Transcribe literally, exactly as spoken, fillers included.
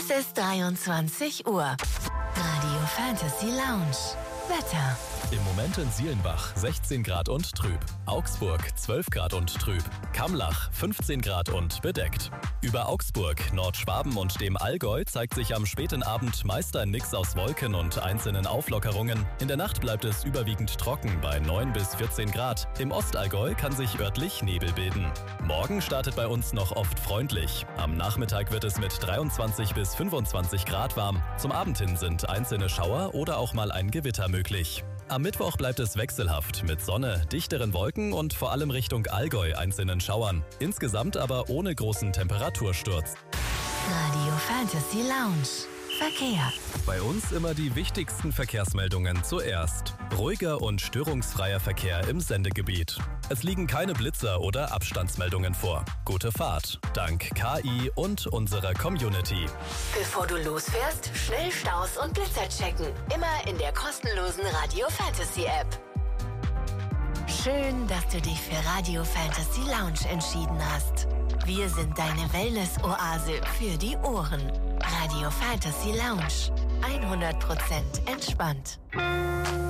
Es ist dreiundzwanzig Uhr. Radio Fantasy Lounge. Wetter. Im Moment in Sielenbach sechzehn Grad und trüb. Augsburg zwölf Grad und trüb. Kamlach fünfzehn Grad und bedeckt. Über Augsburg, Nordschwaben und dem Allgäu zeigt sich am späten Abend meist ein Mix aus Wolken und einzelnen Auflockerungen. In der Nacht bleibt es überwiegend trocken bei neun bis vierzehn Grad. Im Ostallgäu kann sich örtlich Nebel bilden. Morgen startet bei uns noch oft freundlich. Am Nachmittag wird es mit dreiundzwanzig bis fünfundzwanzig Grad warm. Zum Abend hin sind einzelne Schauer oder auch mal ein Gewitter möglich. Am Mittwoch bleibt es wechselhaft mit Sonne, dichteren Wolken und vor allem Richtung Allgäu einzelnen Schauern. Insgesamt aber ohne großen Temperatursturz. Radio Fantasy Lounge. Verkehr. Bei uns immer die wichtigsten Verkehrsmeldungen zuerst. Ruhiger und störungsfreier Verkehr im Sendegebiet. Es liegen keine Blitzer oder Abstandsmeldungen vor. Gute Fahrt. Dank K I und unserer Community. Bevor du losfährst, schnell Staus und Blitzer checken. Immer in der kostenlosen Radio Fantasy App. Schön, dass du dich für Radio Fantasy Lounge entschieden hast. Wir sind deine Wellness-Oase für die Ohren. Radio Fantasy Lounge. hundert Prozent entspannt.